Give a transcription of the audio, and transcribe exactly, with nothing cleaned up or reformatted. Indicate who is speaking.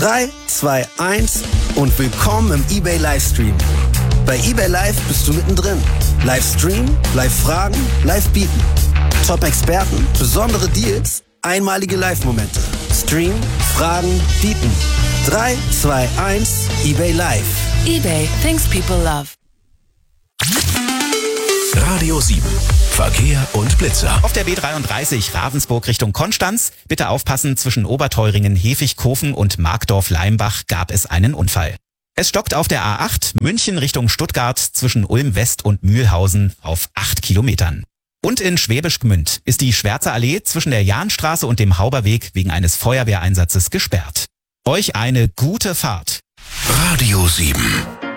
Speaker 1: drei, zwei, eins und willkommen im eBay Livestream. Bei eBay Live bist du mittendrin. Livestream, Live-Fragen, Live-Bieten. Top-Experten, besondere Deals, einmalige Live-Momente. Stream, Fragen, Bieten. drei, zwei, eins, eBay Live.
Speaker 2: eBay, things people love.
Speaker 3: Radio sieben. Verkehr und Blitzer.
Speaker 4: Auf der B dreiunddreißig Ravensburg Richtung Konstanz. Bitte aufpassen, zwischen Oberteuringen, Hefigkofen und Markdorf-Leimbach gab es einen Unfall. Es stockt auf der A acht München Richtung Stuttgart zwischen Ulm West und Mühlhausen auf acht Kilometern. Und in Schwäbisch Gmünd ist die Schwärzer Allee zwischen der Jahnstraße und dem Hauberweg wegen eines Feuerwehreinsatzes gesperrt. Euch eine gute Fahrt.
Speaker 3: Radio sieben.